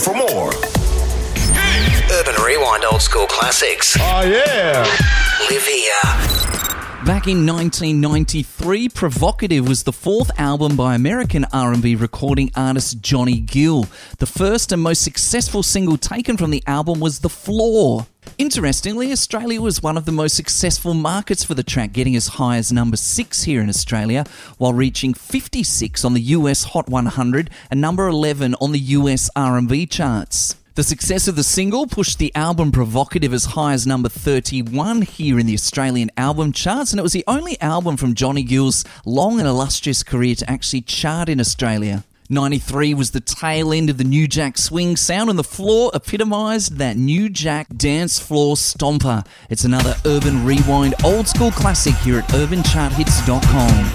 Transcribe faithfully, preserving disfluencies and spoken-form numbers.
for more. Urban Rewind Old School Classics. Oh, yeah. Live here. Back in nineteen ninety-three, Provocative was the fourth album by American R and B recording artist Johnny Gill. The first and most successful single taken from the album was The Floor. Interestingly, Australia was one of the most successful markets for the track, getting as high as number six here in Australia, while reaching fifty-six on the U S Hot one hundred and number eleven on the U S R and B charts. The success of the single pushed the album Provocative as high as number thirty-one here in the Australian album charts, and it was the only album from Johnny Gill's long and illustrious career to actually chart in Australia. ninety-three was the tail end of the New Jack Swing sound, and The Floor epitomised that New Jack dance floor stomper. It's another Urban Rewind old school classic here at urban chart hits dot com.